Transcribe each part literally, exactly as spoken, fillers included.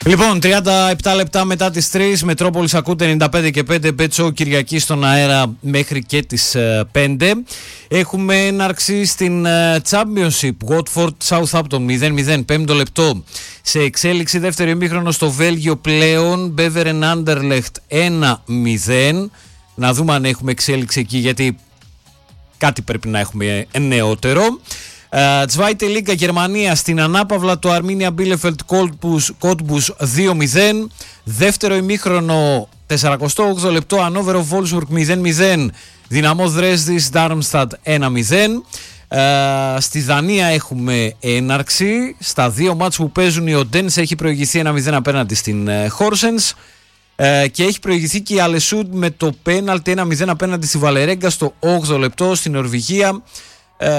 Λοιπόν, τριάντα επτά λεπτά μετά τις τρεις, Μετρόπολης ακούτε ενενήντα πέντε και πέντε, Μπέτσο Κυριακή στον αέρα μέχρι και τις πέντε. Έχουμε έναρξη στην Championship, Watford Southampton μηδέν μηδέν, πέμπτο λεπτό. Σε εξέλιξη δεύτερο ημίχρονο στο Βέλγιο πλέον, Beveren Anderlecht ένα μηδέν. Να δούμε αν έχουμε εξέλιξη εκεί, γιατί κάτι πρέπει να έχουμε νεότερο. Zweite Liga Γερμανία, στην ανάπαυλα του Arminia Bielefeld Cottbus δύο μηδέν. Δεύτερο ημίχρονο σαράντα οκτώ λεπτό, Hannover Wolfsburg μηδέν μηδέν, Δυναμό Δρέσδης Darmstadt ένα μηδέν. Uh, στη Δανία έχουμε έναρξη. Στα δύο μάτς που παίζουν, η Οντένσε έχει προηγηθεί ένα μηδέν απέναντι στην Horsens. Uh, και έχει προηγηθεί και η Αλεσούντ με το πέναλτι ένα μηδέν απέναντι στη Βαλερέγκα στο όγδοο λεπτό στην Νορβηγία. Uh,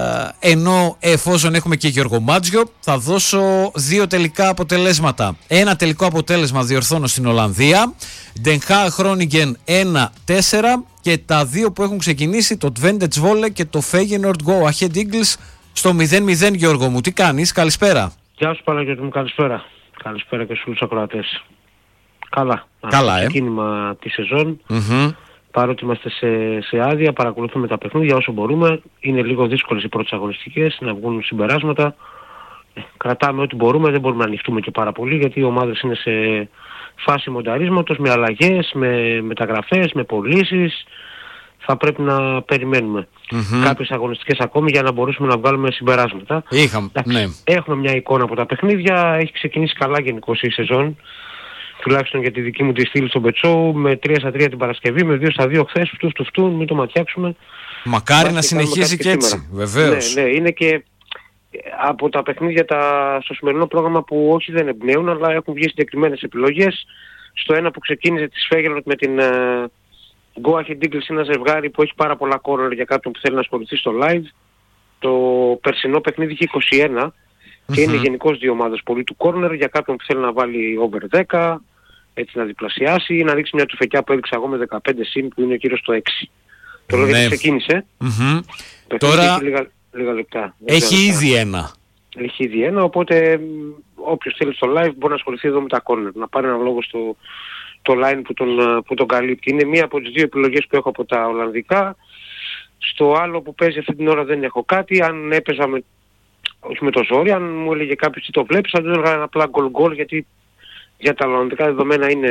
ενώ εφόσον έχουμε και Γιώργο Μάτζιο, θα δώσω δύο τελικά αποτελέσματα. Ένα τελικό αποτέλεσμα διορθώνω στην Ολλανδία, Den Haag Groningen ένα τέσσερα, και τα δύο που έχουν ξεκινήσει, το Twente Zwolle και το Feyenoord Go Ahead Eagles στο μηδέν μηδέν. Γιώργο μου, τι κάνεις? Καλησπέρα. Γεια σου Παναγιώτη μου, καλησπέρα. Καλησπέρα και στους ακροατές. Καλά. Καλά, ε. Ξεκίνημα τη σεζόν. Mm-hmm. Παρότι είμαστε σε, σε άδεια, παρακολουθούμε τα παιχνίδια όσο μπορούμε. Είναι λίγο δύσκολες οι πρώτες αγωνιστικές, να βγουν συμπεράσματα. Κρατάμε ό,τι μπορούμε, δεν μπορούμε να ανοιχτούμε και πάρα πολύ, γιατί οι ομάδες είναι σε φάση μονταρίσματος, με αλλαγές, με μεταγραφές, με πωλήσεις. Θα πρέπει να περιμένουμε mm-hmm. κάποιες αγωνιστικές ακόμη για να μπορέσουμε να βγάλουμε συμπεράσματα. Είχαμε, ναι. Έχουμε μια εικόνα από τα παιχνίδια, έχει ξεκινήσει καλά γενικώς η σεζόν. Τουλάχιστον για τη δική μου τη στήλη στον Πετσό, με τρία στα τρία την Παρασκευή, με δύο στα δύο χθες, φτού φτού φτού, μην το ματιάξουμε. Μακάρι να συνεχίσει και έτσι, σήμερα. Βεβαίως. Ναι, ναι, είναι και από τα παιχνίδια τα, στο σημερινό πρόγραμμα που όχι δεν εμπνέουν, αλλά έχουν βγει συγκεκριμένες επιλογές. Στο ένα που ξεκίνησε τη Φέγελοτ με την uh, Go Ahead Eagles, ένα ζευγάρι που έχει πάρα πολλά corner για κάποιον που θέλει να ασχοληθεί στο live. Το περσινό παιχνίδι είχε είκοσι ένα. Mm-hmm. Και είναι γενικώς δύο ομάδες πολύ του corner για κάποιον που θέλει να βάλει over δέκα, έτσι να διπλασιάσει ή να ρίξει μια τουφεκιά που έδειξα εγώ με δεκαπέντε συν που είναι γύρω στο έξι. Το λέω γιατί ξεκίνησε. Mm-hmm. Τώρα έχει λίγα, λίγα λεπτά. Έχει ήδη ένα. Έχει ήδη ένα, οπότε όποιος θέλει στο live μπορεί να ασχοληθεί εδώ με τα corner. Να πάρει ένα λόγο στο το line που τον, που τον καλύπτει. Είναι μία από τις δύο επιλογές που έχω από τα Ολλανδικά. Στο άλλο που παίζει αυτή την ώρα δεν έχω κάτι. Αν έπαιζα με, όχι με το ζόρι, αν μου έλεγε κάποιος τι το βλέπεις, θα του έλεγα ένα απλά goal-goal, γιατί για τα ολλανδικά δεδομένα είναι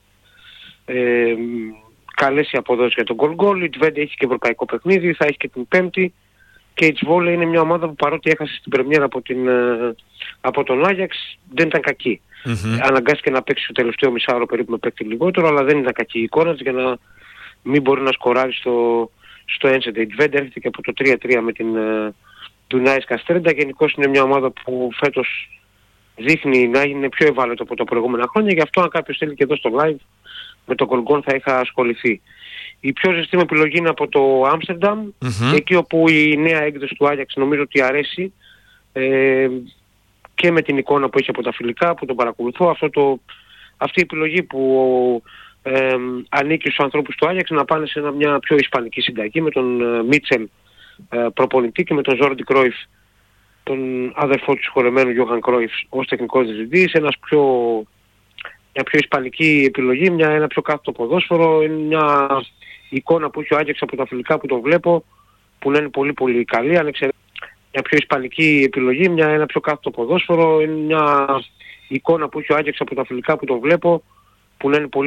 ε, καλές οι αποδόσεις για τον goal-goal. Η Twente έχει και ευρωπαϊκό παιχνίδι, θα έχει και την Πέμπτη, και η Zwolle είναι μια ομάδα που παρότι έχασε στην πρεμιέρα από, την, από τον Άγιαξ, δεν ήταν κακή. Mm-hmm. Αναγκάστηκε να παίξει το τελευταίο μισάωρο περίπου με παίκτη λιγότερο, αλλά δεν ήταν κακή η εικόνα της για να μην μπορεί να σκοράρει στο, στο Ένσεντε. Η Twente έρχεται και από το τρία τρία με την του Νάις Καστρέντα. Γενικώς είναι μια ομάδα που φέτος δείχνει να είναι πιο ευάλωτο από τα προηγούμενα χρόνια, γι' αυτό αν κάποιος θέλει και εδώ στο live με το Κολγκόν θα είχα ασχοληθεί. Η πιο ζεστή επιλογή είναι από το Άμστερνταμ, mm-hmm. εκεί όπου η νέα έκδοση του Άγιαξ νομίζω ότι αρέσει ε, και με την εικόνα που έχει από τα φιλικά που τον παρακολουθώ. Αυτό το, αυτή η επιλογή που ε, ανήκει στους ανθρώπους του Άγιαξ να πάνε σε ένα, μια πιο ισπανική συνταγή με τον ε, Μίτσελ ε, προπονητή και με τον Ζόρντι Κρόιφ, τον αδερφό του συγχωρεμένου Γιώχαν Κρόιφ ως τεχνικός διευθυντής, ένας πιο, μια πιο ισπανική επιλογή, μια, ένα πιο κάθετο ποδόσφαιρο, μια εικόνα που έχει ο Άγιαξ από τα φιλικά που τον βλέπω, που είναι πολύ πολύ καλή, αν εξαιρε... μια πιο ισπανική επιλογή, μια, ένα πιο κάθετο ποδόσφαιρο, μια εικόνα που έχει ο Άγιαξ από τα φιλικά που τον βλέπω, που είναι πολύ